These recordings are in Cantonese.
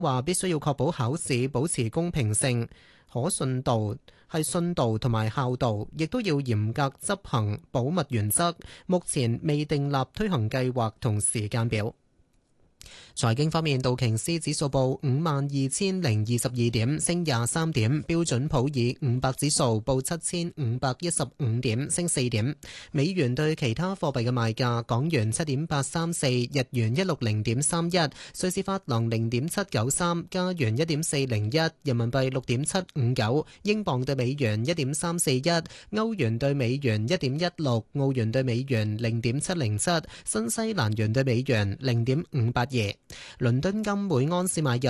話必須要確保考試保持公平性、可信度，係信度同埋效度，亦都要嚴格執行保密原則。目前未訂立推行計劃同時間表。財經方面，道瓊斯指數報52,022點，升23點；標準普爾500指數報7,515點，升4點。美元對其他貨幣嘅賣價：港元7.834，日元160.31，瑞士法郎0.793，加元1.401，人民幣6.759，英鎊對美元1.341，歐元對美元1.16，澳元對美元0.707，新西蘭元對美元0.582。倫敦金每盎司買入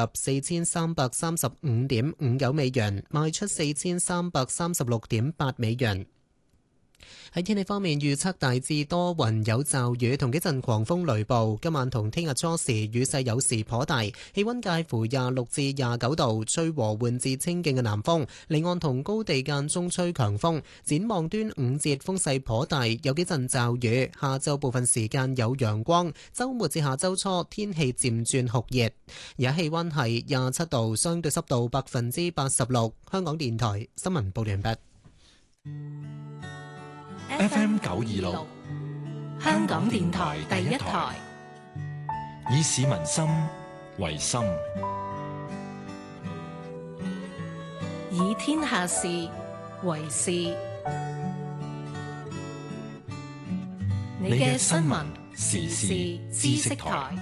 4335.59美元，賣出4336.8美元。喺天氣方面，預測大致多雲有驟雨同幾陣狂風雷暴。今晚同聽日初時雨勢有時頗大，氣溫介乎26至29度，吹和緩至清勁嘅南風，離岸同高地間中吹強風。展望端午節風勢頗大，有幾陣驟雨。下晝部分時間有陽光，週末至下週初天氣漸轉酷熱。而家氣溫係27度，相對濕度86%。香港電台新聞報道完畢。 FM 926，香港電台第一台，以市民心為心， 以天下事為事。你嘅新聞時事知識台。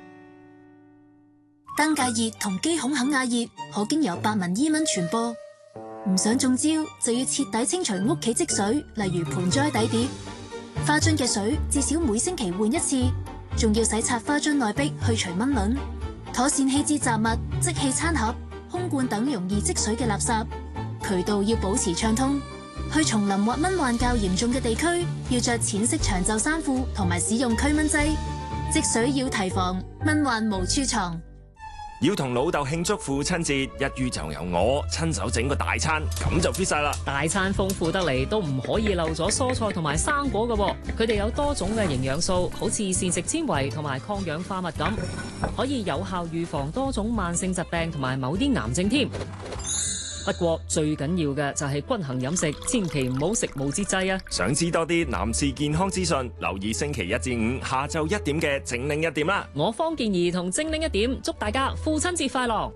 登革熱同肌孔肯亞熱可經由白紋伊蚊傳播。唔想中招，就要徹底清除屋企積水，例如盆栽底碟、花樽嘅水，至少每星期換一次。仲要洗刷花樽內壁，去除蚊卵。妥善棄置雜物，即棄餐盒、空罐等容易積水嘅垃圾。渠道要保持暢通。去叢林或蚊患較嚴重嘅地區，要着淺色長袖衫褲，同埋使用驅蚊劑。積水要提防，蚊患無處藏。 要同老豆慶祝父親節，一於就由我親手整個大餐，咁就 fit 晒啦。 大餐豐富得嚟，都唔可以漏咗蔬菜同埋生果㗎喎。佢哋有多種嘅營養素，好似膳食纖維同埋抗氧化物咁，可以有效預防多種慢性疾病同埋某啲癌症添。不過最緊要嘅就係均衡飲食，千祈唔好食無節制啊！ 想知多啲男士健康資訊，留意星期1至5下晝1點嘅精靈1點啦。 我方健兒同精靈1點，祝大家父親節快樂！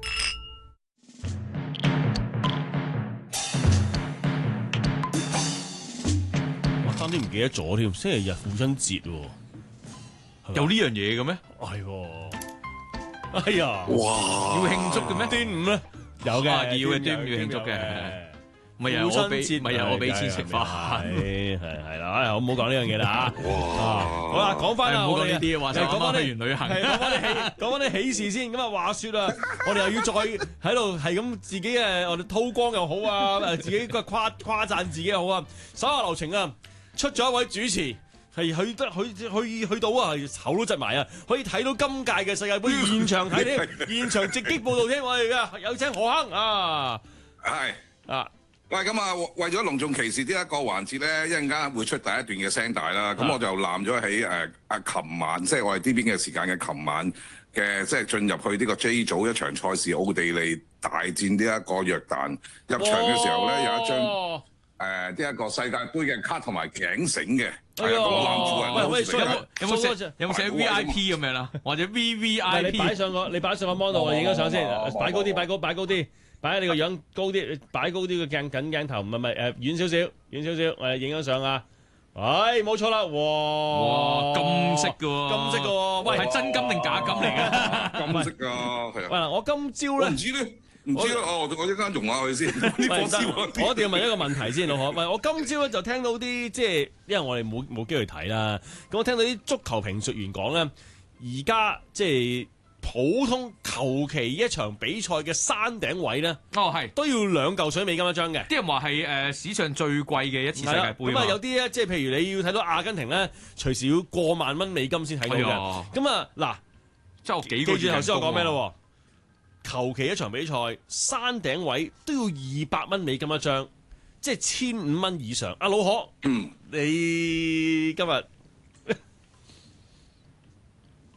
我差啲唔記得咗添，星期日父親節喎， 有呢樣嘢嘅咩？ 係，哎呀， 哇，要慶祝嘅咩？ 端午咧？有嘅， 要嘅端午要慶祝嘅，咪又我俾錢食飯， 係啦，好唔好講呢樣嘢啦嚇？好啦，講翻啦， 唔好講呢啲話，就講翻去完旅行， 講翻啲喜事先。咁啊，話説啊，我哋又要再喺度係咁自己我哋韜光又好啊，自己個誇讚自己又好啊。手下留情啊，出咗一位主持。係去到啊，口都窒埋啊！可以睇到今屆嘅世界盃現場睇添，現場直擊報導添，我哋嘅有請何鏗啊！ 係啊，喂，咁啊，為咗隆重其事呢一個環節咧，一陣間會出第一段嘅聲帶啦。咁我就攬咗喺琴晚，即係我哋呢邊嘅時間嘅琴晚嘅，即係進入去呢個 J 組一場賽事，奧地利大戰呢一個約旦。入場嘅時候咧，有一張呢一個世界盃嘅卡同埋頸繩嘅。係啊，咁攬住人。 有冇寫 VIP 咁樣啦，或者 VVIP？ 你擺上個 mon 度，我影咗相先，擺高啲，擺高啲，擺喺你個樣高啲，擺高啲個鏡頭，唔係遠少少，我哋影咗相啊！唉，冇錯啦，哇， 金色嘅喎，喂，係真金定假金嚟嘅？ 金色㗎，係啊。 喂，嗱，我今朝咧， 唔知我一間用下佢先。 我一定要問一個問題先，老何。喂，我今朝咧就聽到啲即係，因為我哋冇機會睇啦。咁我聽到啲足球評述員講咧，而家即係普通求其一場比賽嘅山頂位咧， 係都要2嚿水美金一張嘅。 啲人話係史上最貴嘅一次世界盃。 咁啊有啲咧，即係譬如你要睇到阿根廷咧，隨時要過萬蚊美金先睇到嘅。咁啊嗱， 即係幾個月。 記住頭先我講咩咯？求其一場比賽，山頂位都要200蚊美金一張，即係1500蚊以上。阿老何，你今日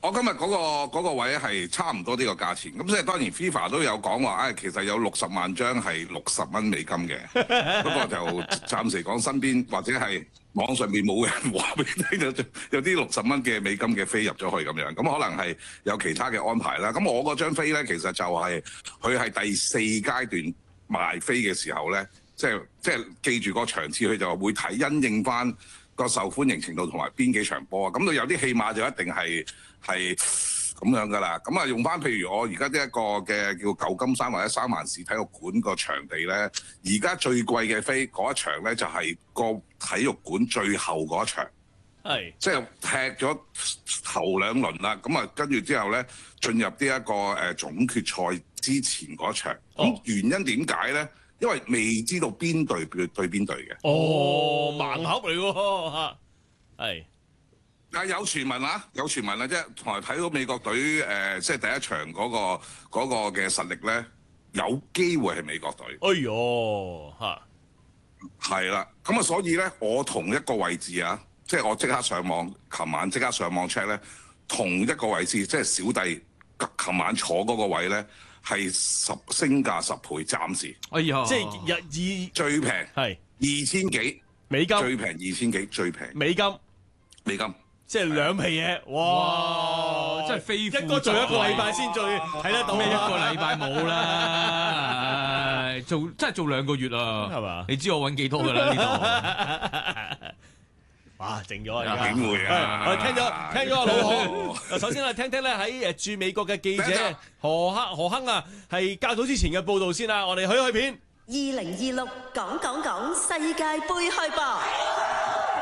我今日嗰個位係差唔多呢個價錢，咁即係當然 FIFA 都有講話，其實有60萬張係60蚊美金嘅，不過就暫時講身邊或者係網上面冇人話俾你聽，有啲60蚊嘅美金嘅飛入咗去咁樣，咁可能係有其他嘅安排啦。咁我嗰張飛咧，其實就係佢係第4階段賣飛嘅時候咧，即係記住個場次，佢就會睇因應翻個受歡迎程度同埋邊幾場波啊。咁到有啲戲碼就一定係咁樣噶啦。咁啊用翻譬如我而家呢一個嘅叫舊金山或者三藩市體育館個場地咧，而家最貴嘅飛嗰一場咧就係個體育館最後嗰一場，即係踢咗頭2輪啦。咁啊跟住之後咧進入呢一個總決賽之前嗰場。咁原因點解咧？因為未知道邊隊對邊隊嘅。 盲盒嚟喎嚇，係。 但有傳聞啦，有傳聞啦，即係同埋睇到美國隊即係第一場嗰個嘅實力咧，有機會係美國隊。 哎呦係啦，咁啊，所以咧，我同一個位置啊，即係我即刻上網，琴晚即刻上網 check 咧，同一個位置，即係小弟琴晚坐嗰個位咧，係升價10倍，暫時。 哎呀，即係最平係 2000幾美金， 最平2000幾，最平美金。即係2皮嘢，哇！ 真係飛一個做一個禮拜先最睇得到， 咩一個禮拜冇啦，真係做2個月啊， 係嘛？ 你知我揾幾多㗎啦呢度？ 哇！靜咗啊！ 點會啊？ 我聽咗個老何。首先我哋聽聽咧喺駐美國嘅記者何亨啊，係較早之前嘅報導先啦。我哋去片。 2026講世界盃開播。